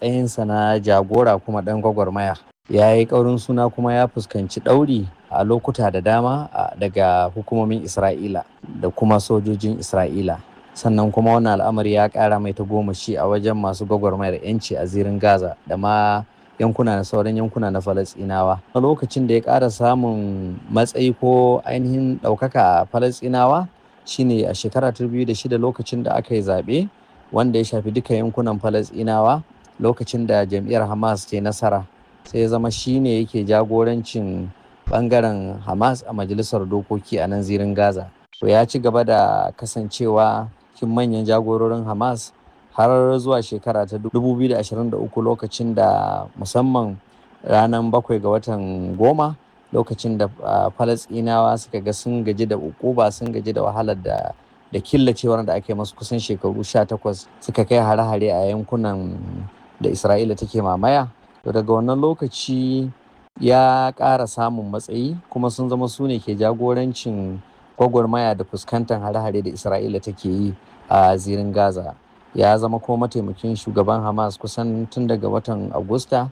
matsayinsa na jagora kuma ɗan gwagwarmaya. Ya yi ƙaurin suna kuma ya fuskanci ɗauri a lokuta da dama daga hukumomin Isra'ila da kuma sojojin Isra'ila. Sannan kuma wannan al'amari ya ƙara mai tagomashi a wajen masu gwagwarmayar 'yanci a zirin Gaza da ma sauran yankuna na Falasɗinawa. A lokacin da ya ƙara samun matsayi ko ainihin ɗaukaka a Falasɗinawa shine a shekara 2006 lokacin da aka yi zaɓe wanda ya shafi duka yankunan Falasɗinawa, lokacin da jam'iyyar Hamas ce nasara, sai ya zama shine yake jagorancin ɓangaren Hamas a majalisar dokoki a nan zirin Gaza. To ya ci gaba da kasancewa cikin manyan jagororin Hamas har zuwa shekara ta 2023 lokacin da musamman ranar 7 ga watan 10 lokacin da Falasɗinawa suka ga sun gaji da ukuba, sun gaji da wahalar da killacewar da ake masu kusan shekaru 18, suka kai hare-hare a yankunan da Isra'ila take mamaya. To daga wannan lokaci ya ƙara samun matsayi kuma sun zama su ne ke jagorancin gwagwarmaya da fuskantar hare-hare da Isra'ila take yi a zirin Gaza. Ya zama kuma mataimakin shugaban Hamas kusan tun daga watan Agusta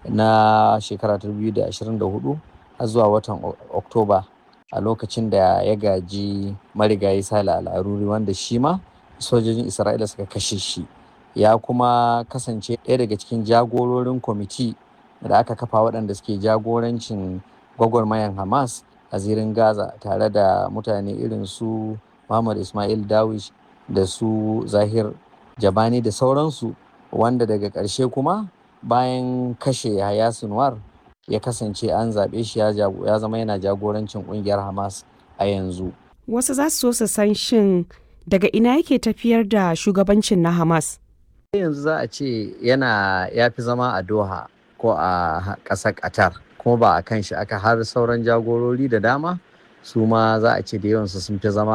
na shekara 2024 har zuwa watan Oktoba, a lokacin da ya gaji marigayi Salih Al-Aruri wanda shi ma sojojin Isra'ila suka kashe shi. Ya kuma kasance ɗaya daga cikin jagororin kwamiti da aka kafa waɗanda suke jagorancin gwagwarmayan Hamas a zirin Gaza tare da mutane irin su Muhammad Ismail Dawish da su Zahir Jabani da sauransu, wanda daga ƙarshe kuma bayan kashe Yahya Sinwar ya kasance an zaɓe shi ya zama yana jagorancin ƙungiyar Hamas a yanzu. Wasu za su so su san shin daga ina yake tafiyar da shugabancin na Hamas? Yanzu za a ce ya fi zama a Doha ko a ƙasar Qatar, kuma ba a kan shi aka har sauran jagorori da dama su ma za a ce da yawansu sun fi zama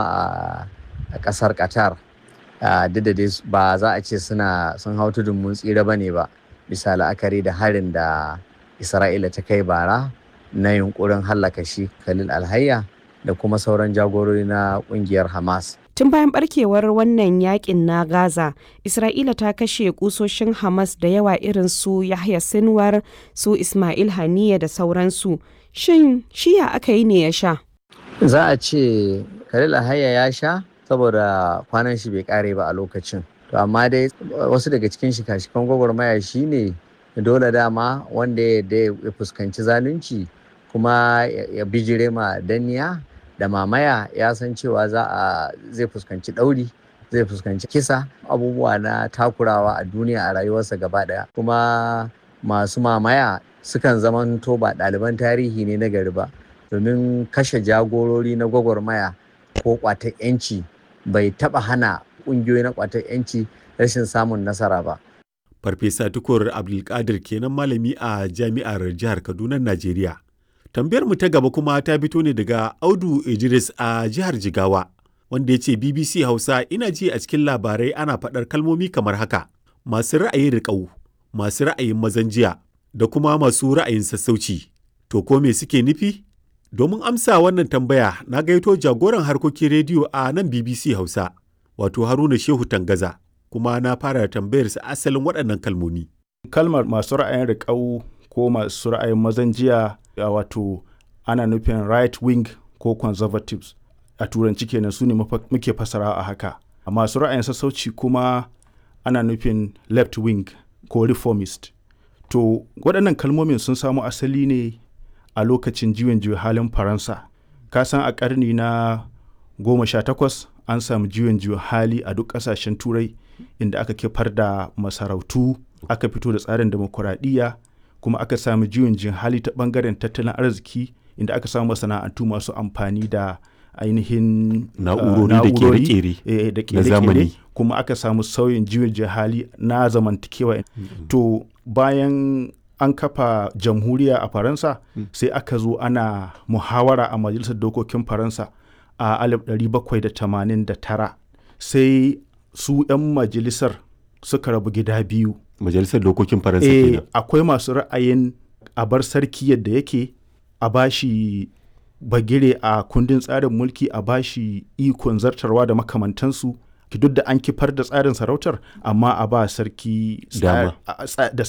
a ƙasar Qatar. Duk da dai ba za a ce sun hau tudun mun tsira ba ne ba, bisa la'akari da harin da Isra'ila ta kai bara na yunkurin hallaka shi Khalil Alhayya da kuma sauran jagorori na ƙungiyar Hamas. Tun bayan barkewar wannan yakin na Gaza, Isra'ila ta kashe kusoshin Hamas da yawa irin su Yahya Sinwar, su Ismail Haniya da sauransu. Shin shiya aka yi ne ya sha? Za a ce Khalil Alhayya ya sha saboda kwanan shi bai kare ba a lokacin. To amma dai wasu daga cikin shika-shikan gwagwarmaya shine dole dama wanda ya fuskanci zalunci kuma ya bijire ma danniya da mamaya, ya san cewa zai fuskanci ɗauri, zai fuskanci kisa, abubuwa na takurawa a duniya a rayuwarsa gaba ɗaya. Kuma masu mamaya sukan zamanto ba ɗaliban tarihi ne na gari ba, domin kashe jagorori na gwagwarmaya ko ƙwatar 'yanci bai taɓa hana ƙungiyoyi na ƙwatar 'yanci rashin samun nasara ba. Farfesa Tukur Abdulkadir kenan malami a jami'ar jihar Kaduna, Najeriya. Tambayar mu ta gaba kuma ta fito ne daga Audu Idris a jihar Jigawa, wanda ya ce BBC Hausa, ina ji a cikin labarai ana faɗar kalmomi kamar haka: masu ra'ayin riƙau, masu ra'ayin mazan jiya da kuma masu ra'ayin sassauci. To ko me suke nufi? Domin amsa wannan tambaya na gaito jagoran harkokin rediyo a nan BBC Hausa, wato Haruna Shehu Tangaza, kuma na fara tambayarsa asalin waɗannan kalmomi. Kalmar masu ra'ayin riƙau ko masu ra'ayin mazan jiya wato ana nufin right wing ko conservatives a turanci kenan, su ne muke fasara a haka. Masu ra'ayin sassauci kuma ana nufin left wing ko reformist. To waɗannan kalmomin sun samo asali ne a lokacin juyin halin Faransa. Ka san a ƙarni na 18 an samu juyin hali a duk ƙasashen Turai, inda aka kifar da masarautu, aka fito da tsarin demokuraɗiyya, kuma aka samu juyin hali ta ɓangaren tattalin arziki, inda aka samu masana'antu masu amfani da ainihin na'urori da kere-kere, kuma aka samu sauyin juyin hali na zamantakewa. To bayan an kafa jamhuriya a Faransa, sai aka zo ana muhawara a majalisar dokokin Faransa a 1789, sai su 'yan majalisar suka rabu gida biyu. Majalisar dokokin Faransa kenan. Akwai masu ra'ayin a bar sarki yadda yake, a bashi bagire a kundin tsarin mulki, a bashi ikon zartarwa da makamantansu, duk da an kifar da tsarin sarautar, amma a ba sarki da